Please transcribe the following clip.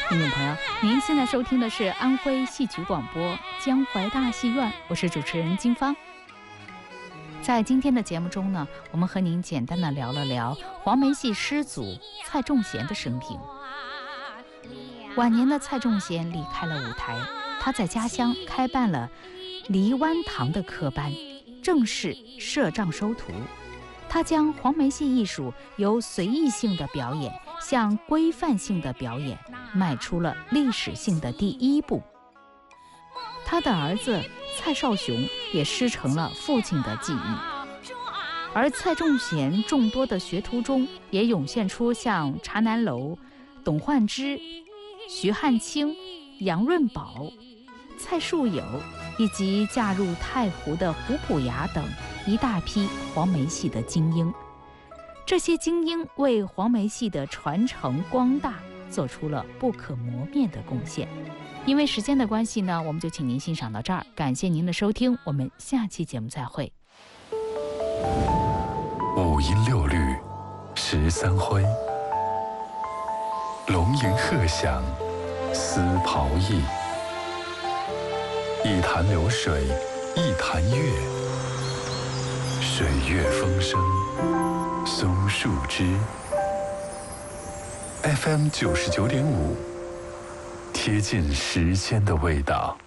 听众朋友，您现在收听的是安徽戏曲广播江淮大戏院，我是主持人金芳。在今天的节目中呢，我们和您简单的聊了聊黄梅戏师祖蔡仲贤的生平。晚年的蔡仲贤离开了舞台，他在家乡开办了梨湾堂的科班，正式设帐收徒。他将黄梅戏艺术由随意性的表演向规范性的表演迈出了历史性的第一步。他的儿子蔡少雄也师承了父亲的技艺，而蔡仲贤众多的学徒中也涌现出像查南楼、董焕之、徐汉清、杨润宝、蔡树友，以及嫁入太湖的胡普雅等一大批黄梅戏的精英。这些精英为黄梅戏的传承光大做出了不可磨灭的贡献。因为时间的关系呢，我们就请您欣赏到这儿，感谢您的收听，我们下期节目再会。 五音六律13徽，龙吟鹤响丝袍意，一潭流水一潭月，水月风生松树枝。 FM 99.5，贴近时间的味道。